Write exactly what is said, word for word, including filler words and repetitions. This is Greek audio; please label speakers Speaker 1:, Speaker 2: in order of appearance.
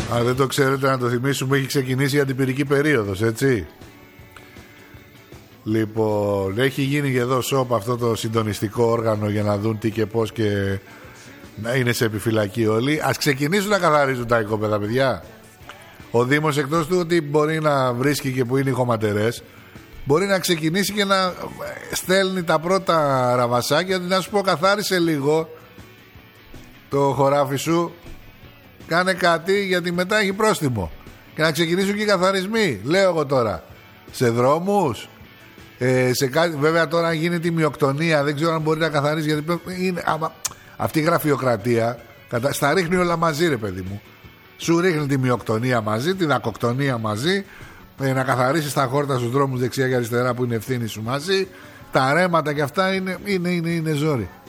Speaker 1: Αν δεν το ξέρετε, να το θυμίσουμε, έχει ξεκινήσει η αντιπυρική περίοδος, έτσι. Λοιπόν, έχει γίνει και εδώ ΣΟΠ αυτό το συντονιστικό όργανο για να δουν τι και πώς και να είναι σε επιφυλακή όλοι. Ας ξεκινήσουν να καθαρίζουν τα οικόπεδα, παιδιά. Ο Δήμος, εκτός του ότι μπορεί να βρίσκει και που είναι οι χωματερές, μπορεί να ξεκινήσει και να στέλνει τα πρώτα ραβασάκια. Να σου πω, καθάρισε λίγο το χωράφι σου, κάνε κάτι, γιατί μετά έχει πρόστιμο. Και να ξεκινήσουν και οι καθαρισμοί, λέω εγώ τώρα, σε δρόμους, ε, σε κάτι. Βέβαια τώρα γίνει τη μειοκτονία, δεν ξέρω αν μπορεί να καθαρίσει, γιατί είναι, άμα, αυτή η γραφειοκρατία κατα, στα ρίχνει όλα μαζί, ρε παιδί μου. Σου ρίχνει τη μειοκτονία μαζί, την ακοκτονία μαζί, ε, να καθαρίσεις τα χόρτα στους δρόμους δεξιά και αριστερά που είναι ευθύνη σου μαζί, τα ρέματα και αυτά είναι, είναι, είναι, είναι ζόρι.